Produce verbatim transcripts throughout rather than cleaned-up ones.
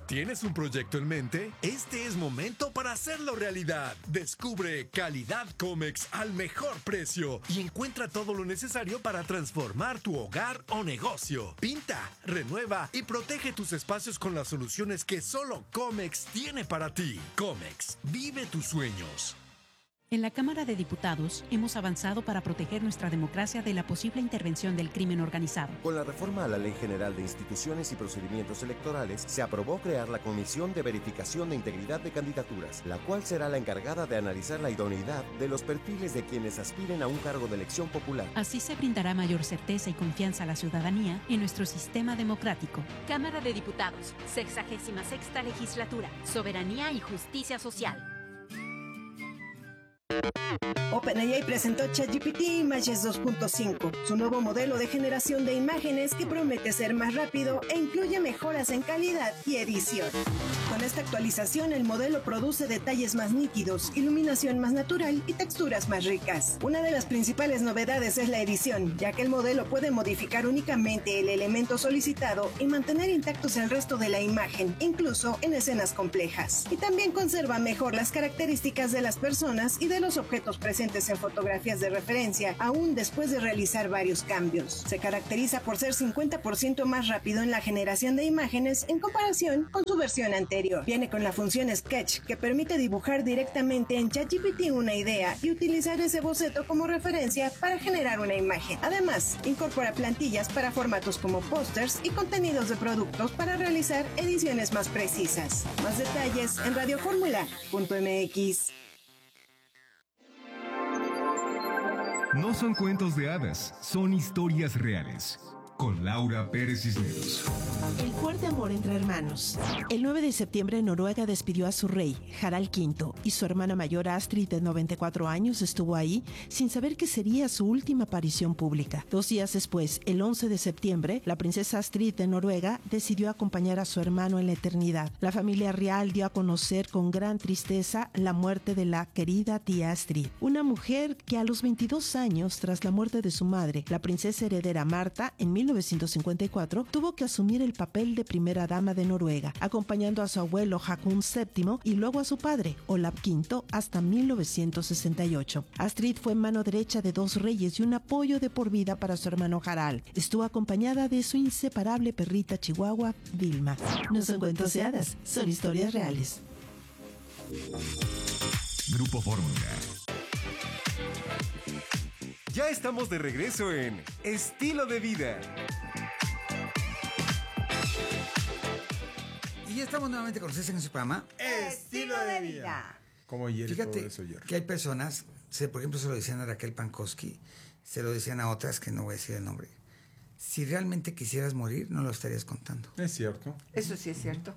¿Tienes un proyecto en mente? Este es momento para hacerlo realidad. Descubre Calidad Comex al mejor precio y encuentra todo lo necesario para transformar tu hogar o negocio. Pinta, renueva y protege tus espacios con las soluciones que solo Comex tiene para ti. Comex, vive tus sueños. En la Cámara de Diputados hemos avanzado para proteger nuestra democracia de la posible intervención del crimen organizado. Con la reforma a la Ley General de Instituciones y Procedimientos Electorales, se aprobó crear la Comisión de Verificación de Integridad de Candidaturas, la cual será la encargada de analizar la idoneidad de los perfiles de quienes aspiren a un cargo de elección popular. Así se brindará mayor certeza y confianza a la ciudadanía en nuestro sistema democrático. Cámara de Diputados, sexagésima sexta legislatura, soberanía y justicia social. OpenAI presentó ChatGPT Images dos punto cinco, su nuevo modelo de generación de imágenes que promete ser más rápido e incluye mejoras en calidad y edición. Con esta actualización, el modelo produce detalles más nítidos, iluminación más natural y texturas más ricas. Una de las principales novedades es la edición, ya que el modelo puede modificar únicamente el elemento solicitado y mantener intactos el resto de la imagen, incluso en escenas complejas. Y también conserva mejor las características de las personas y de los objetos presentes en fotografías de referencia, aún después de realizar varios cambios. Se caracteriza por ser cincuenta por ciento más rápido en la generación de imágenes en comparación con su versión anterior. Viene con la función Sketch, que permite dibujar directamente en ChatGPT una idea y utilizar ese boceto como referencia para generar una imagen. Además, incorpora plantillas para formatos como pósters y contenidos de productos para realizar ediciones más precisas. Más detalles en radioformula punto m x. No son cuentos de hadas, son historias reales. Con Laura Pérez Cisneros. El fuerte amor entre hermanos. El nueve de septiembre, Noruega despidió a su rey, Harald quinto, y su hermana mayor Astrid, de noventa y cuatro años, estuvo ahí sin saber que sería su última aparición pública. Dos días después, el once de septiembre, la princesa Astrid de Noruega decidió acompañar a su hermano en la eternidad. La familia real dio a conocer con gran tristeza la muerte de la querida tía Astrid, una mujer que a los veintidós años, tras la muerte de su madre, la princesa heredera Marta, en mil novecientos cincuenta y cuatro, tuvo que asumir el papel de primera dama de Noruega, acompañando a su abuelo Haakon séptimo y luego a su padre, Olav quinto, hasta mil novecientos sesenta y ocho. Astrid fue mano derecha de dos reyes y un apoyo de por vida para su hermano Harald. Estuvo acompañada de su inseparable perrita chihuahua, Vilma. No son cuentos de hadas, son historias reales. Grupo Fórmula. Ya estamos de regreso en Estilo de Vida. Y ya estamos nuevamente con ustedes en su programa Estilo de Vida. Como ayer. Fíjate todo eso, que hay personas, se, por ejemplo, se lo decían a Raquel Pankowski, se lo decían a otras que no voy a decir el nombre. Si realmente quisieras morir, no lo estarías contando. Es cierto. Eso sí es cierto.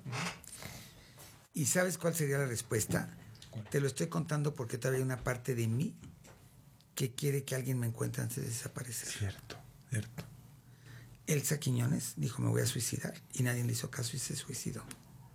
¿Y sabes cuál sería la respuesta? ¿Cuál? Te lo estoy contando porque todavía hay una parte de mí que quiere que alguien me encuentre antes de desaparecer. Cierto, cierto. Elsa Quiñones dijo, me voy a suicidar, y nadie le hizo caso y se suicidó.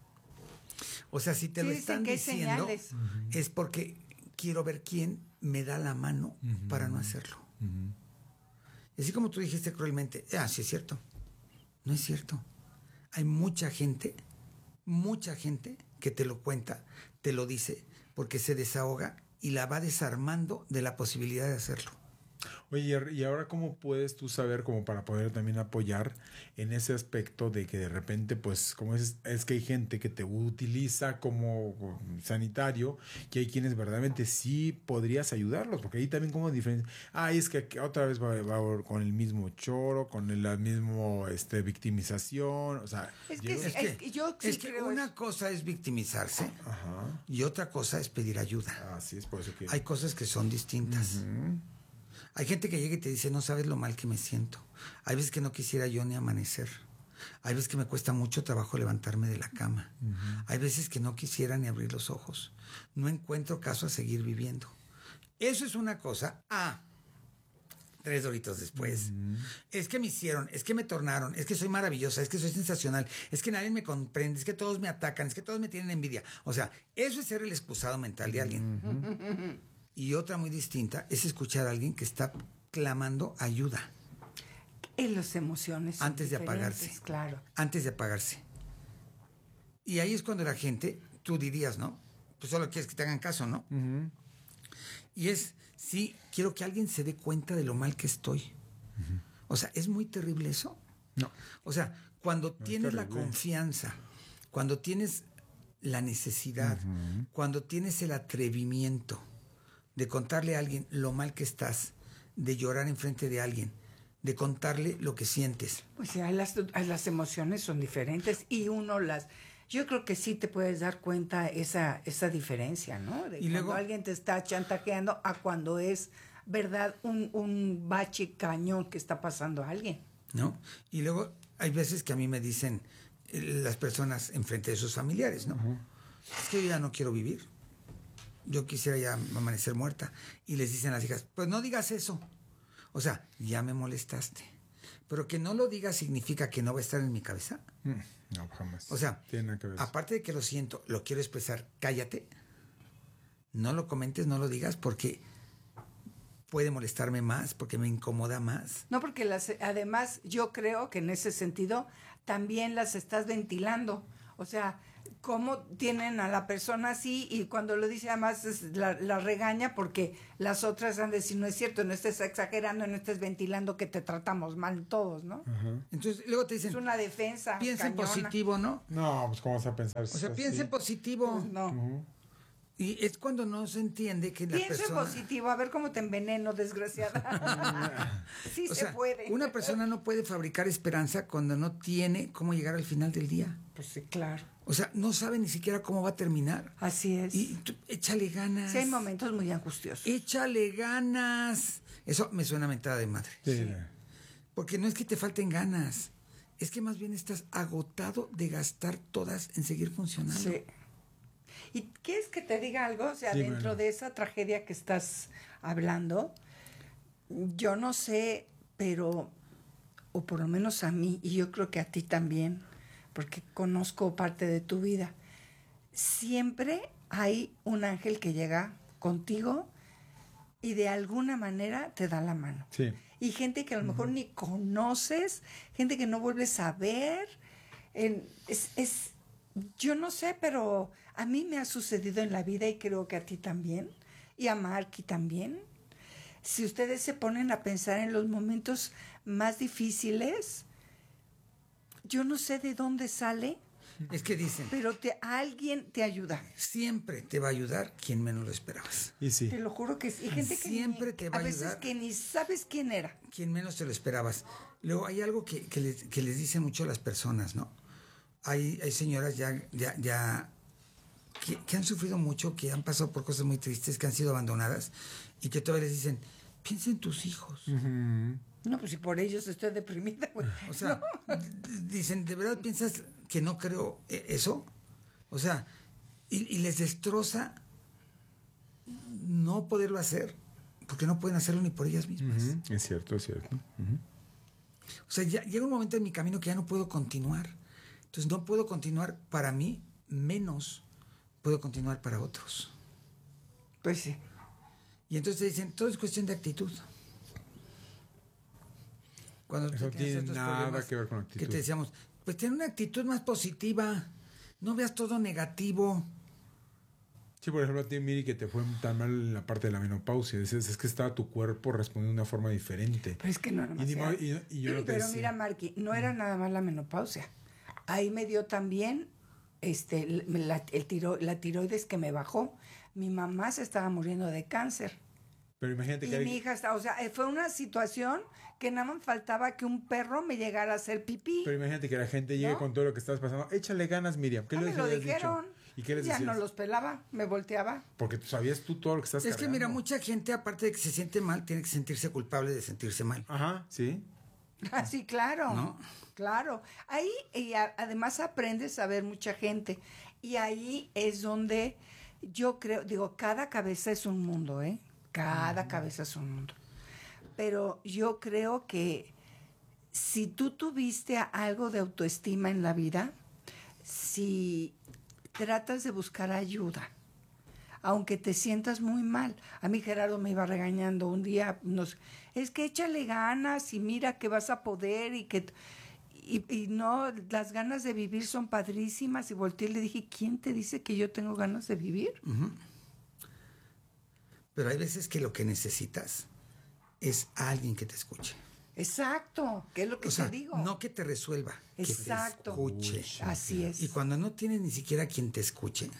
O sea, si te sí, lo están diciendo, uh-huh. es porque quiero ver quién me da la mano uh-huh. para no hacerlo. Uh-huh. Y así como tú dijiste cruelmente, ah, sí es cierto. No es cierto. Hay mucha gente, mucha gente que te lo cuenta, te lo dice, porque se desahoga y la va desarmando de la posibilidad de hacerlo. Oye, y ahora cómo puedes tú saber, como para poder también apoyar en ese aspecto de que de repente, pues, como es, es que hay gente que te utiliza como sanitario, que hay quienes verdaderamente sí podrías ayudarlos, porque ahí también como diferencia, ah, es que otra vez va, va con el mismo choro, con el, el mismo este victimización, o sea, es que, es es, que, yo sí es que una eso. cosa es victimizarse. Ajá. Y otra cosa es pedir ayuda. Así es, por eso que hay cosas que son distintas. Uh-huh. Hay gente que llega y te dice, no sabes lo mal que me siento. Hay veces que no quisiera yo ni amanecer. Hay veces que me cuesta mucho trabajo levantarme de la cama. Uh-huh. Hay veces que no quisiera ni abrir los ojos. No encuentro caso a seguir viviendo. Eso es una cosa. Ah, tres doritos después. Uh-huh. Es que me hicieron, es que me tornaron, es que soy maravillosa, es que soy sensacional, es que nadie me comprende, es que todos me atacan, es que todos me tienen envidia. O sea, eso es ser el excusado mental de alguien. Uh-huh. Y otra muy distinta es escuchar a alguien que está clamando ayuda. En las emociones. Antes de apagarse. Claro. Antes de apagarse. Y ahí es cuando la gente, tú dirías, ¿no? Pues solo quieres que te hagan caso, ¿no? Uh-huh. Y es, sí, quiero que alguien se dé cuenta de lo mal que estoy. Uh-huh. O sea, ¿es muy terrible eso? No. O sea, cuando no tienes la confianza, cuando tienes la necesidad, uh-huh. cuando tienes el atrevimiento de contarle a alguien lo mal que estás, de llorar enfrente de alguien, de contarle lo que sientes. Pues sí, las, las emociones son diferentes y uno las... Yo creo que sí te puedes dar cuenta esa esa diferencia, ¿no? De y cuando luego, alguien te está chantajeando a cuando es, verdad, un, un bache cañón que está pasando a alguien. ¿No? Y luego hay veces que a mí me dicen eh, las personas enfrente de sus familiares, ¿no? Uh-huh. Es que yo ya no quiero vivir. Yo quisiera ya amanecer muerta. Y les dicen las hijas, pues no digas eso. O sea, ya me molestaste. Pero que no lo digas significa que no va a estar en mi cabeza. Mm, no, jamás. O sea, aparte de que lo siento, lo quiero expresar, cállate. No lo comentes, no lo digas, porque puede molestarme más, porque me incomoda más. No, porque las, además yo creo que en ese sentido también las estás ventilando. O sea, cómo tienen a la persona así y cuando lo dice además es, la, la regaña porque las otras han de decir, no es cierto, no estés exagerando, no estés ventilando que te tratamos mal todos, ¿no? Uh-huh. Entonces luego te dicen, es una defensa piensa en positivo, ¿no? No, pues cómo vas a pensar. O sea, piensa en positivo. Pues no. Uh-huh. Y es cuando no se entiende que la Pienso persona... en positivo, a ver cómo te enveneno, desgraciada. Sí o se sea, puede. Una persona no puede fabricar esperanza cuando no tiene cómo llegar al final del día. Pues sí, claro. O sea, no sabe ni siquiera cómo va a terminar. Así es. Y tú, échale ganas. Sí, hay momentos muy angustiosos. Échale ganas. Eso me suena mentada de madre. Sí. Porque no es que te falten ganas. Es que más bien estás agotado de gastar todas en seguir funcionando. Sí. ¿Y quieres que te diga algo? O sea, sí, dentro bueno. de esa tragedia que estás hablando, yo no sé, pero, o por lo menos a mí, y yo creo que a ti también, porque conozco parte de tu vida, siempre hay un ángel que llega contigo y de alguna manera te da la mano. Sí. Y gente que a lo mejor uh-huh. ni conoces, gente que no vuelves a ver, en, es... es yo no sé, pero a mí me ha sucedido en la vida y creo que a ti también, y a Marky también. Si ustedes se ponen a pensar en los momentos más difíciles, yo no sé de dónde sale. Es que dicen... Pero te, alguien te ayuda. Siempre te va a ayudar quien menos lo esperabas. Y sí. Te lo juro que sí. Y gente siempre que te va a, a veces ayudar que ni sabes quién era. Quien menos te lo esperabas. Luego hay algo que, que, les, que les dicen mucho a las personas, ¿no? Hay, hay señoras ya, ya, ya que, que han sufrido mucho, que han pasado por cosas muy tristes, que han sido abandonadas y que todavía les dicen, piensa en tus hijos. Uh-huh. No, pues si por ellos estoy deprimida, güey. O sea, no. d- dicen, ¿de verdad piensas que no creo eso? O sea, y, y les destroza no poderlo hacer, porque no pueden hacerlo ni por ellas mismas. Uh-huh. Es cierto, es cierto. Uh-huh. O sea, ya llega un momento en mi camino que ya no puedo continuar. Entonces no puedo continuar para mí, menos puedo continuar para otros. Pues sí. Y entonces te dicen, todo es cuestión de actitud. Cuando Eso tiene nada que ver con actitud. Que te decíamos, pues ten una actitud más positiva, no veas todo negativo. Sí, por ejemplo, a ti, Miri, que te fue tan mal en la parte de la menopausia. Dices, es que estaba tu cuerpo respondiendo de una forma diferente. Pero es que no era más. Y, y, y yo no te Pero decía. mira, Marky, no era nada más la menopausia. Ahí me dio también este, la, el tiro, la tiroides que me bajó. Mi mamá se estaba muriendo de cáncer. Pero imagínate y que... mi hay... hija estaba, o sea, fue una situación que nada más faltaba que un perro me llegara a hacer pipí. Pero imagínate que la gente llegue ¿no? con todo lo que estás pasando. Échale ganas, Miriam. ¿Qué no, les me lo habías dijeron. dicho? ¿Y qué les ya decías? no los pelaba, me volteaba. Porque tú sabías tú todo lo que estás Es cargando. que mira, mucha gente, aparte de que se siente mal, tiene que sentirse culpable de sentirse mal. Ajá, sí. Ah, sí, claro. ¿No? Claro. Ahí y a, además aprendes a ver mucha gente. Y ahí es donde yo creo, digo, cada cabeza es un mundo, ¿eh? Cada uh-huh. cabeza es un mundo. Pero yo creo que si tú tuviste algo de autoestima en la vida, si tratas de buscar ayuda, aunque te sientas muy mal. A mí Gerardo me iba regañando un día, nos, es que échale ganas y mira que vas a poder y que... y, y no, las ganas de vivir son padrísimas. Y volteé y le dije, ¿quién te dice que yo tengo ganas de vivir? Uh-huh. Pero hay veces que lo que necesitas es alguien que te escuche. Exacto, que es lo que o sea, te digo. No que te resuelva, Exacto. que te escuche. Así es. Y cuando no tienes ni siquiera quien te escuche,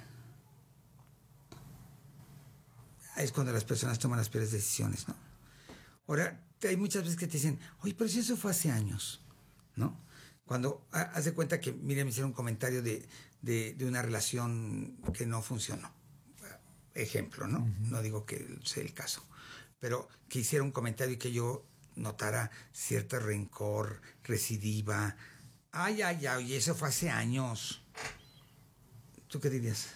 es cuando las personas toman las peores decisiones, ¿no? Ahora, hay muchas veces que te dicen, oye, pero si eso fue hace años, ¿no? Cuando, haz de cuenta que, mire, me hicieron un comentario de, de, de una relación que no funcionó. Ejemplo, ¿no? Uh-huh. No digo que sea el caso. Pero que hiciera un comentario y que yo notara cierto rencor, recidiva. Ay, ay, ay, eso fue hace años. ¿Tú qué dirías?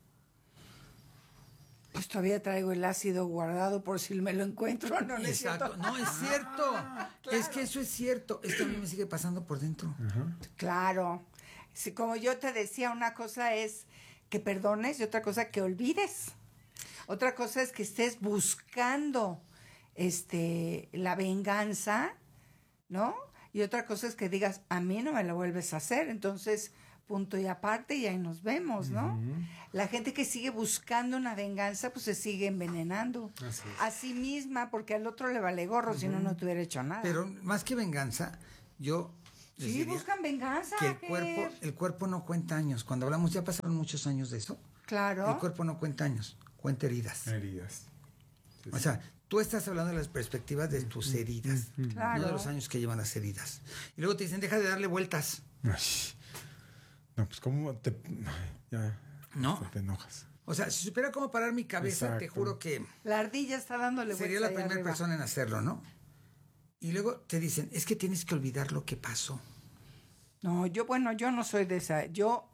Pues todavía traigo el ácido guardado por si me lo encuentro. No, no Exacto. es cierto. No, es cierto. Ah, claro. Es que eso es cierto. Esto a mí me sigue pasando por dentro. Uh-huh. Claro. Si, como yo te decía, una cosa es que perdones y otra cosa que olvides. Otra cosa es que estés buscando este, la venganza, ¿no? Y otra cosa es que digas, a mí no me la vuelves a hacer. Entonces, punto y aparte, y ahí nos vemos, ¿no? Uh-huh. La gente que sigue buscando una venganza, pues se sigue envenenando a sí misma, porque al otro le vale gorro, uh-huh. si no, no te hubiera hecho nada. Pero más que venganza, yo... Sí, buscan venganza. Que el cuerpo, el cuerpo no cuenta años. Cuando hablamos, ya pasaron muchos años de eso. Claro. El cuerpo no cuenta años, cuenta heridas. Heridas. Sí, o sea, tú estás hablando de las perspectivas de tus heridas, claro. no de los años que llevan las heridas. Y luego te dicen, deja de darle vueltas. No, pues cómo te... Ya, ¿no? te enojas. O sea, si supiera cómo parar mi cabeza, exacto. Te juro que... La ardilla está dándole vueltas. Sería la primera persona en hacerlo, ¿no? Y luego te dicen, es que tienes que olvidar lo que pasó. No, yo, bueno, yo no soy de esa. Yo,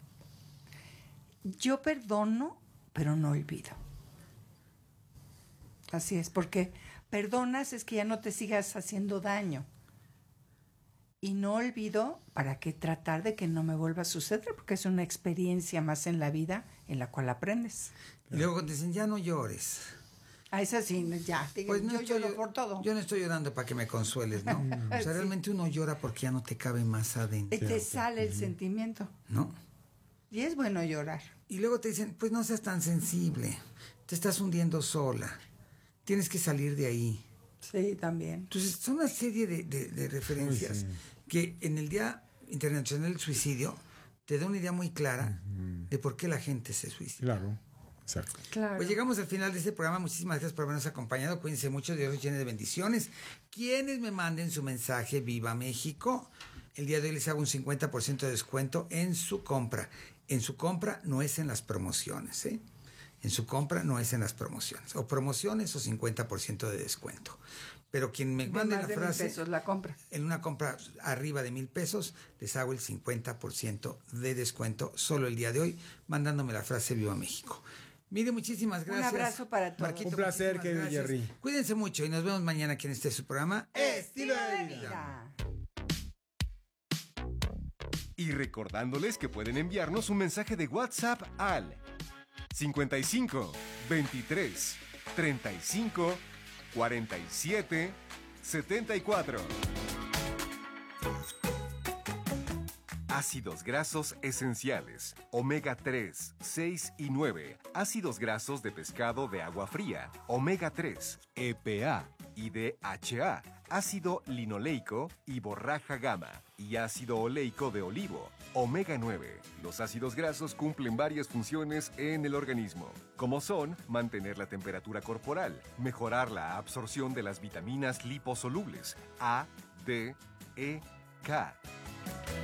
yo perdono, pero no olvido. Así es, porque perdonas es que ya no te sigas haciendo daño. Y no olvido, ¿para qué tratar de que no me vuelva a suceder? Porque es una experiencia más en la vida en la cual aprendes. Y luego te dicen, ya no llores. A esa sí, ya. Digo, pues no yo estoy, lloro por todo. Yo no estoy llorando para que me consueles, ¿no? O sea, sí. Realmente uno llora porque ya no te cabe más adentro. Y te sale el uh-huh. sentimiento. ¿No? Y es bueno llorar. Y luego te dicen, pues no seas tan sensible. Te estás hundiendo sola. Tienes que salir de ahí. Sí, también. Entonces, son una serie de, de, de referencias sí. que en el Día Internacional del Suicidio te da una idea muy clara uh-huh. de por qué la gente se suicida. Claro. Exacto. Claro. Pues llegamos al final de este programa. Muchísimas gracias por habernos acompañado. Cuídense mucho. Dios los llene de bendiciones. Quienes me manden su mensaje Viva México, el día de hoy les hago un cincuenta por ciento de descuento en su compra. En su compra, no es en las promociones, ¿eh? En su compra no es en las promociones. O promociones o cincuenta por ciento de descuento. Pero quien me mande la frase... mil pesos la compra. En una compra arriba de mil pesos, les hago el cincuenta por ciento de descuento solo el día de hoy, mandándome la frase Viva México. Mire, muchísimas gracias. Un abrazo para todos. Marquito, un placer, querido Jerry. Cuídense mucho y nos vemos mañana aquí en este su programa Estilo de Vida. Y recordándoles que pueden enviarnos un mensaje de WhatsApp al cincuenta y cinco, veintitrés, treinta y cinco, cuarenta y siete, setenta y cuatro. Ácidos grasos esenciales, omega tres, seis y nueve, ácidos grasos de pescado de agua fría, omega tres, E P A y D H A, ácido linoleico y borraja gamma, y ácido oleico de olivo, omega nueve. Los ácidos grasos cumplen varias funciones en el organismo, como son mantener la temperatura corporal, mejorar la absorción de las vitaminas liposolubles A, D, E, K.